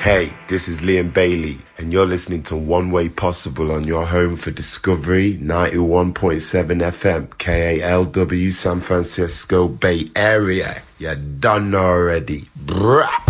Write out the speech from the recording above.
Hey, this is Liam Bailey, and you're listening to One Way Possible on your home for Discovery 91.7 FM, KALW, San Francisco Bay Area. You done already. Brah.